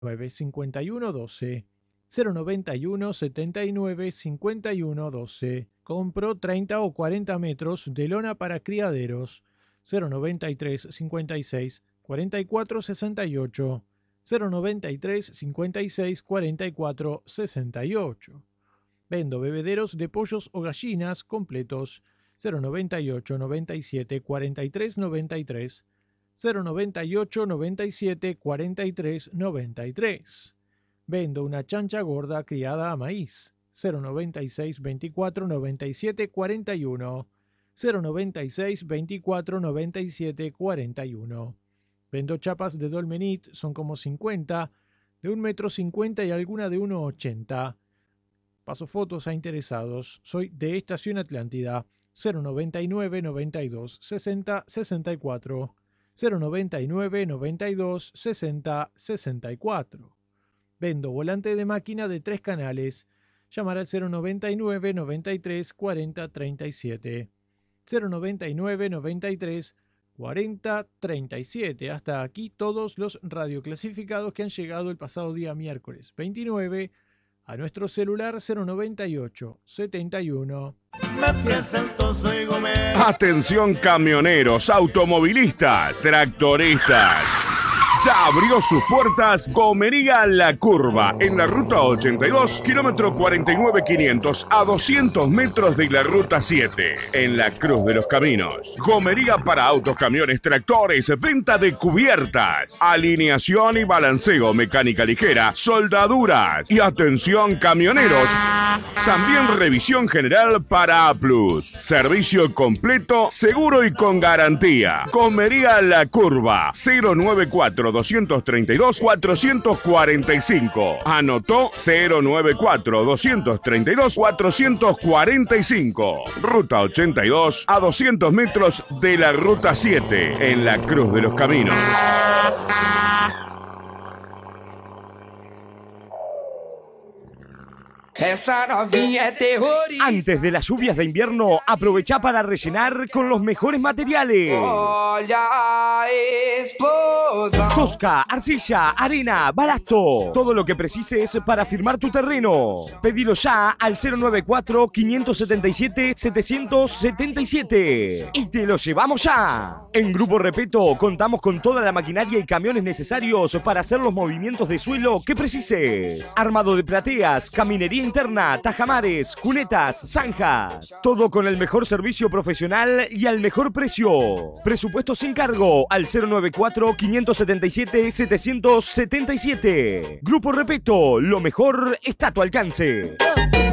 5112. 091 79 51 12. Compro 30 o 40 metros de lona para criaderos. 093 56 44 68. 093 56 44 68. Vendo bebederos de pollos o gallinas completos. 098 97 43 93. 098 97 43 93. Vendo una chancha gorda criada a maíz. 096 24 97 41. 096 24 97 41. Vendo chapas de dolmenit, son como 50, de 1,50 m y alguna de 1,80 m. Paso fotos a interesados. Soy de Estación Atlántida. 099 92 60 64. 099 92 60 64. Vendo volante de máquina de 3 canales. Llamar al 099 93 40 37. 099 93 40 37. Hasta aquí todos los radioclasificados que han llegado el pasado día miércoles 29 a nuestro celular 098 71. Me presento, soy Gómez. Atención camioneros, automovilistas, tractoristas. Ya abrió sus puertas Gomería La Curva, en la ruta 82, kilómetro 49,500, a 200 metros de la ruta 7, en la Cruz de los Caminos. Gomería para autos, camiones, tractores, venta de cubiertas, alineación y balanceo, mecánica ligera, soldaduras y atención camioneros. También revisión general para A+. Servicio completo, seguro y con garantía. Gomería La Curva, 094 232 445. Anotó 094 232 445. Ruta 82 a 200 metros de la ruta 7 en la Cruz de los Caminos. Esa novinha é terrorista. Antes de las lluvias de invierno, aprovecha para rellenar con los mejores materiales. Olha a explosão. Tosca, arcilla, arena, balasto. Todo lo que precises para firmar tu terreno. Pedilo ya al 094 577 777 y te lo llevamos ya. En Grupo Repeto contamos con toda la maquinaria y camiones necesarios para hacer los movimientos de suelo que precises. Armado de plateas, caminería interna, tajamares, cunetas, zanjas. Todo con el mejor servicio profesional y al mejor precio. Presupuesto sin cargo al 094 577 777. Grupo Repeto, lo mejor está a tu alcance.